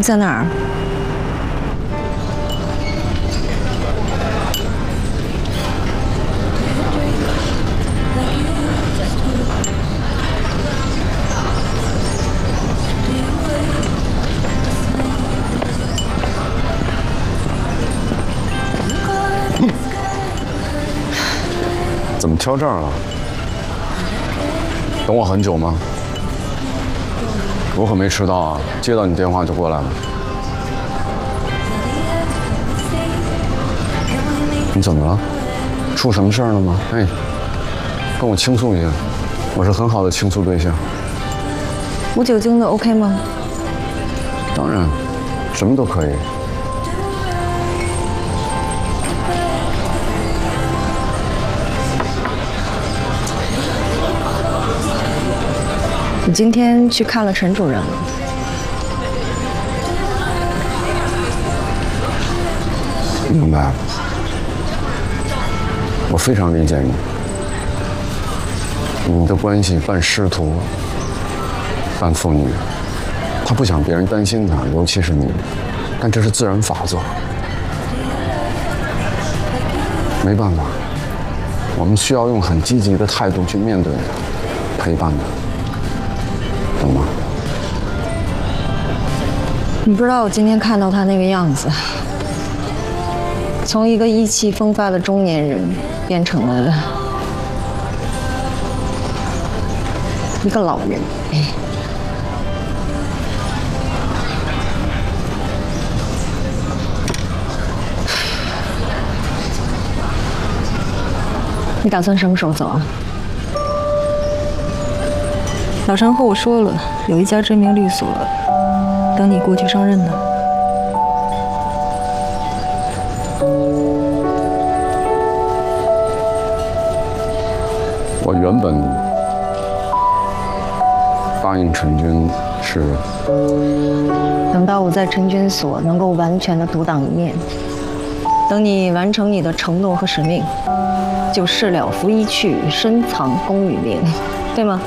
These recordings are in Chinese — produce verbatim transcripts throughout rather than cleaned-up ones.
你在哪儿？ 怎么挑这儿了？等我很久吗？我可没迟到啊！接到你电话就过来了。你怎么了？出什么事儿了吗？哎，跟我倾诉一下，我是很好的倾诉对象。 无酒精的 OK 吗？ 当然，什么都可以。 你今天去看了陈主任了？ 明白了。我非常理解你。你们的关系半师徒，半父女。他不想别人担心他，尤其是你，但这是自然法则。没办法，我们需要用很积极的态度去面对他，陪伴他。懂吗？ 你不知道我今天看到他那个样子，从一个意气风发的中年人，变成了一个老人。哎，你打算什么时候走啊？ 老陈和我说了，有一家知名律所，等你过去上任呢。 我原本答应陈军是， 等到我在陈军所能够完全的独当一面，等你完成你的承诺和使命，就事了拂衣去，深藏功与名，对吗？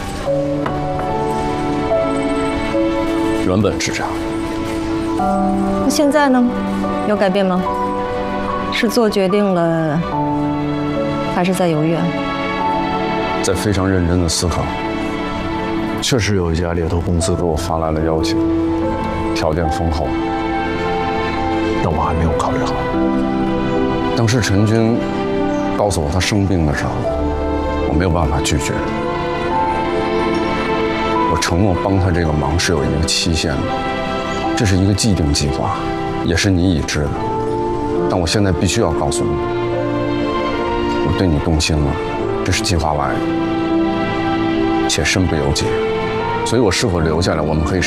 原本是这样。 那现在呢？有改变吗？是做决定了，还是在犹豫啊？ 在非常认真的思考。确实有一家猎头公司给我发来了邀请，条件丰厚，但我还没有考虑好。当时陈军告诉我他生病的时候，我没有办法拒绝。我承诺帮他这个忙是有一个期限的，这是一个既定计划，也是你已知的。但我现在必须要告诉你，我对你动心了，这是计划外的，且身不由己。所以我是否留下来，我们可以